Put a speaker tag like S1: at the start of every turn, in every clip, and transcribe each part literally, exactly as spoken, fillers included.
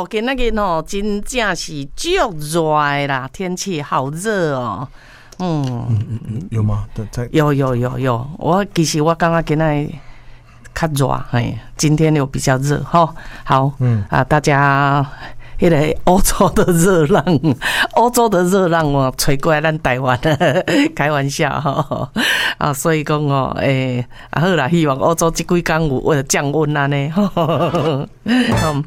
S1: 哦，今仔日哦，真正是足热的啦，天气好热哦。嗯
S2: 嗯嗯嗯，有吗？
S1: 有有有有，我其实我刚刚今仔较热，哎，今天有比较热哈。好，嗯啊，大家。迄个欧洲的热浪，欧洲的热浪哦，吹过来咱台湾了，开玩笑哈啊，所以讲哦，诶、欸，啊好啦，希望欧洲这几天有为了降温啊呢。嗯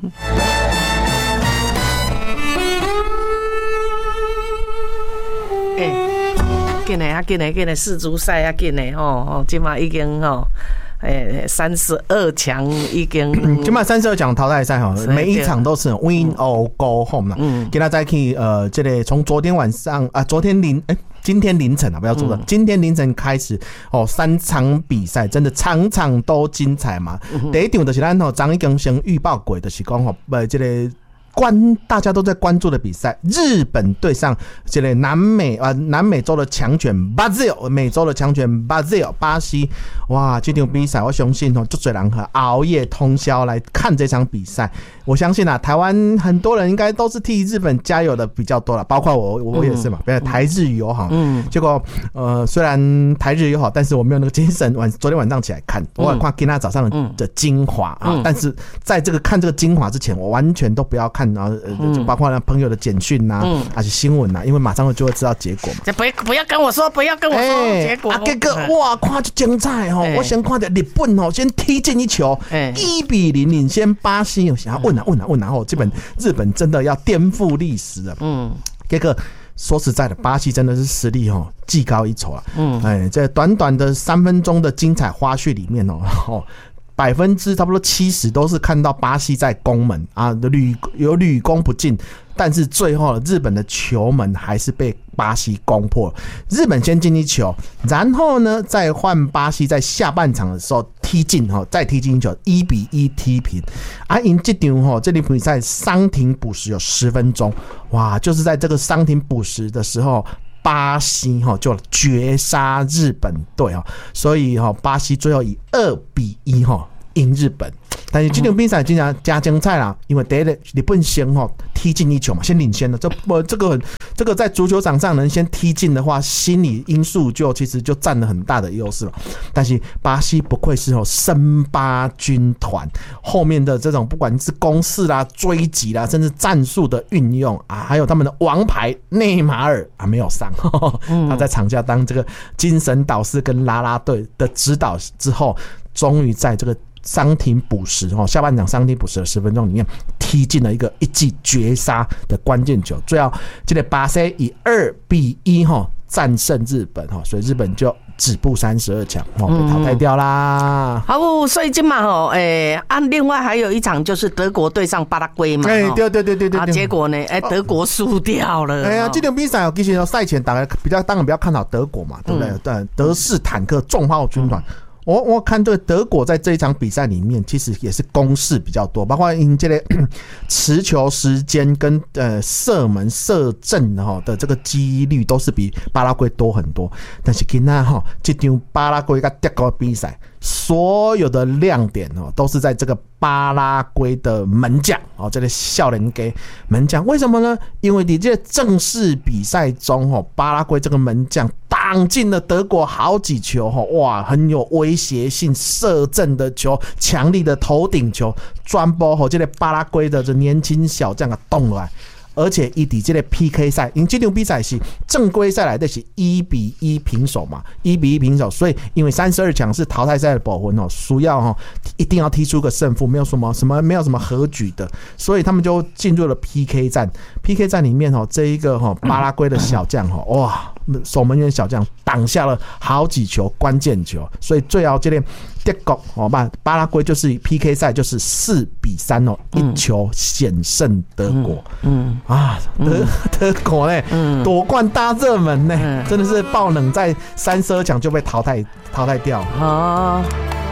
S1: 诶，紧嘞啊，紧嘞，紧嘞，世足赛啊，紧嘞吼吼，今嘛已经吼。诶，三十二强已经，
S2: 今麦三十二强淘汰赛哈，每一场都是 win or go home 啦。嗯，给大家可以呃，这个从昨天晚上啊，昨天凌哎、欸，今天凌晨啊，不要做了，嗯、今天凌晨开始哦，三场比赛真的场场都精彩嘛。嗯、第一场就是咱吼张已经先预报过，就是讲吼，呃，这个。关大家都在关注的比赛，日本对上这个南美啊、呃、南美洲的强权 Brazil， 美洲的强权 Brazil 巴西，哇，这场比赛我相信哦，就最人和熬夜通宵来看这场比赛。我相信啊，台湾很多人应该都是替日本加油的比较多了，包括我，我也是嘛。嗯、台日友好，嗯，结果呃，虽然台日友好，但是我没有那个精神。晚昨天晚上起来看，我看今天早上的精华啊，嗯、但是在这个看这个精华之前，我完全都不要看。然后呃，就包括那朋友的简讯呐，嗯、还是新闻呐，因为马上就会知道结果嘛。
S1: 不要不要跟我说，不要跟我说、欸、结果。啊，结果
S2: 哇，看就精彩哦！欸、我先看到日本哦，先踢进一球，一、欸、比零领先巴西。想要问啊问啊问啊，然后这本日本真的要颠覆历史了。嗯，结果说实在的，巴西真的是实力哦，技高一筹啊。嗯，哎，在短短的三分钟的精彩花絮里面哦。哦百分之差不多七十都是看到巴西在攻门啊，屡有屡攻不进，但是最后日本的球门还是被巴西攻破。日本先进一球，然后呢再换巴西在下半场的时候踢进哈，再踢进一球，一比一踢平。啊，赢这场哈，这里比赛伤停补时有十分钟，哇，就是在这个伤停补时的时候。巴西就绝杀日本队，所以巴西最后以二比一赢日本。但是这场比赛经常加精彩啦，因为第一个日本先踢进一球嘛，先领先了。这这个这个在足球场上能先踢进的话，心理因素就其实就占了很大的优势了。但是巴西不愧是森巴军团，后面的这种不管是攻势啦、追击啦，甚至战术的运用啊，还有他们的王牌内马尔啊没有上，呵呵他在场下当这个精神导师跟啦啦队的指导之后，终于在这个。伤停补时下半场伤停补时的十分钟里面踢进了一个一记绝杀的关键球，最后这个巴西以二比一战胜日本，所以日本就止步三十二强，被淘汰掉啦。
S1: 好，所以今嘛吼，诶，啊，另外还有一场就是德国对上巴拉圭嘛，
S2: 哎，对对对对对，
S1: 啊，结果呢，哎，德国输掉了。
S2: 哎呀，这场比赛其实赛前大家比较当然比较看好德国嘛，对不对？对，德式坦克重炮军团。我我看这个德国在这一场比赛里面，其实也是攻势比较多，包括因这个持球时间跟呃射门射正哈的这个几率都是比巴拉圭多很多。但是今天哈这场巴拉圭跟德国的比赛，所有的亮点哦都是在这个巴拉圭的门将哦，这个少年给门将，为什么呢？因为你这正式比赛中哦，巴拉圭这个门将挡进了德国好几球哦，哇，很有威胁性射正的球，强力的头顶球，专播哦，这个巴拉圭的这年轻小将啊动来。而且伊伫这个 P K 赛，因这场比赛是正规赛来的是一比一平手嘛，一比一平手，所以因为三十二强是淘汰赛的部分哦，需要哈一定要踢出个胜负，没有什么什么没有什么和局的，所以他们就进入了 P K 战。P K 战里面哦，这一个哈巴拉圭的小将哈，哇，守门员小将挡下了好几球关键球，所以最后这个德国哦巴巴拉圭就是 P K 赛就是四比三哦，一球险胜德国。嗯。嗯啊，德德国呢，嗯、夺冠大热门呢，嗯、真的是爆冷，在三十二强就被淘汰淘汰掉。哦，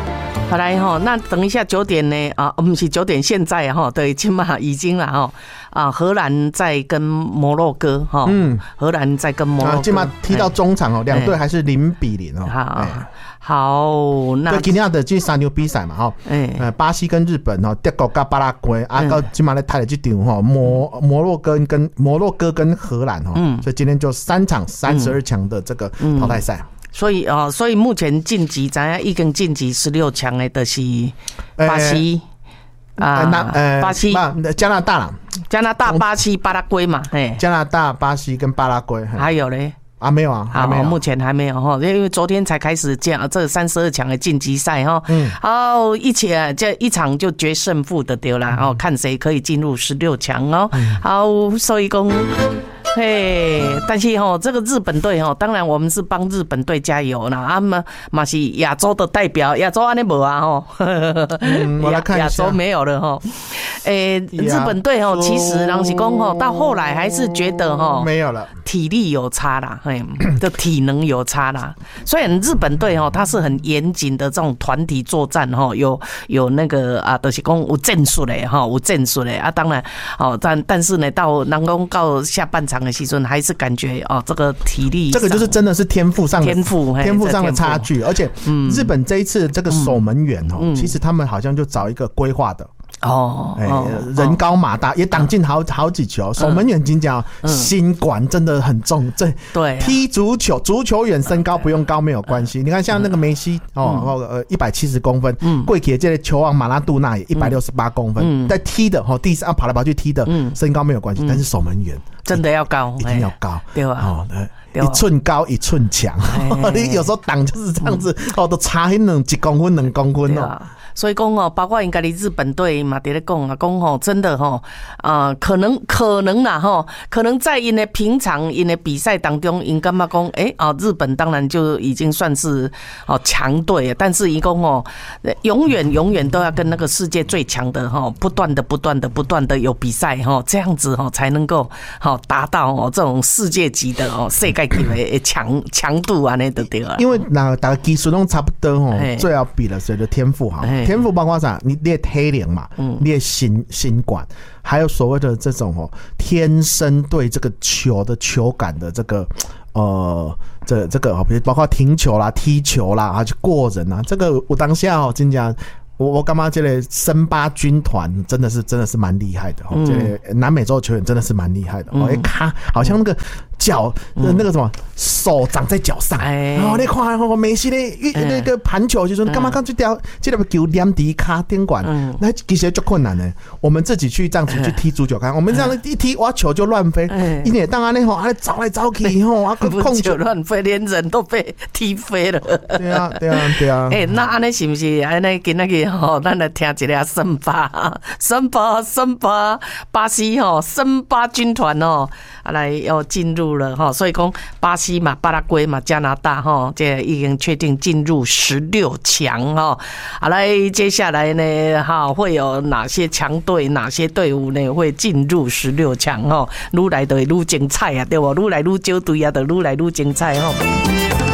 S1: 好来哈，那等一下九点呢啊，不是九点，现在哈，对，起码已经了哈啊，荷兰在跟摩洛哥哈，嗯，荷兰在跟摩洛哥，
S2: 起码踢到中场哦，两队还是零比零哦。
S1: 好，好，那
S2: 今天的这三场比赛嘛哈，哎，巴西跟日本哦，德国跟巴拉圭，啊，到今嘛来踢了这场哈，摩摩洛哥跟摩洛哥跟荷兰哈，嗯，所以今天就三场三十二强的这个淘汰赛。
S1: 所以啊、哦，所以目前晋级，咱要已经晋级十六强的，就是巴西、欸、啊，呃、巴西、
S2: 加拿大啦，
S1: 加拿大、巴西、巴拉圭嘛，嘿，
S2: 加拿大、巴西跟巴拉圭，
S1: 还有嘞。
S2: 啊，没有啊，还没有，
S1: 目前还没有哈，因为昨天才开始这样，这三十二强的晋级赛哈，嗯，好，一起啊，这一场就决胜负的丢了，哦，看谁可以进入十六强哦，好，所以讲。嘿，但是吼，这个日本队吼，当然我们是帮日本队加油啦。啊嘛嘛是亚洲的代表，亚洲安尼无啊吼，
S2: 嗯，我来看一下，
S1: 亚洲没有了吼。诶、欸，日本队吼，其实人是讲吼，到后来还是觉得吼
S2: 没有了，
S1: 体力有差啦，嘿，的体能有差啦。虽然日本队吼，它是很严谨的这种团体作战吼，有有那个啊，就是讲有战术嘞哈，有战术嘞啊。当然哦，但但是呢，到人讲到下半场。其实还是感觉哦，这个体力，
S2: 这个就是真的是天赋上的
S1: 天赋
S2: 天赋上的差距，而且日本这一次这个守门员哦，嗯、其实他们好像就找一个规划的。哦，哎、欸，人高马大，也挡进好好几球。守门员真讲心管真的很重，这
S1: 对
S2: 踢足球，足球员身高不用高没有关系。你看像那个梅西哦，呃，一百七十公分，嗯，贵铁这个球王马拉杜纳也一百六十八公分，在踢的哦，第三跑来跑去踢的，身高没有关系，但是守门员
S1: 真的要高，
S2: 一定要高，
S1: 对吧？
S2: 哦，一寸高一寸强，你有时候挡就是这样子，哦，都差那种几公分、两公分哦。
S1: 所以讲哦，包括应该的日本队嘛，在咧讲啊，讲吼，真的吼，啊、呃，可能可能啦吼，可能在因的平常因的比赛当中，因干嘛讲，哎啊，日本当然就已经算是哦强队，但是一共哦，永远永远都要跟那个世界最强的哈，不断的不断的不断的有比赛哈，这样子哈才能够好达到哦这种世界级的哦世界级的强强度啊那的对啊。
S2: 因为那大家技术都差不多哦，最要比的谁的天赋好。天赋包括啥？你练体能嘛，嗯，练心心管，还有所谓的这种哦，天生对这个球的球感的这个呃，这这个比如包括停球啦、踢球啦，啊，去过人啊，这个我当下哦，真讲。我我干嘛？这类森巴军团真的是真的是蛮厉害的哦，嗯、这类南美洲球员真的是蛮厉害的哦。哎、嗯，咔，好像那个脚、嗯、那个什么手长在脚上，哎，哦，你看哦，梅西咧那个盘球就说干嘛干这条这条球连底卡电管，那其实就困难呢。我们自己去这样子去踢足球看，我们这样一踢哇球就乱飞，一年当然那吼还找来找去吼，啊
S1: 控球乱飞，连人都被踢飞了。
S2: 对啊，对啊，对啊。
S1: 哎、欸，那安尼是不是安尼今那个？吼，咱来听一下森巴，森巴，森巴，巴西吼，森巴军团哦，来要进入了哈，所以讲巴西嘛、巴拉圭嘛、加拿大哈，这已经确定进入十六强哈。好，来接下来呢，哈会有哪些强队、哪些队伍呢会进入十六强哈？愈来就愈精彩啊，对不？愈来愈少队啊，就愈来愈精彩哈。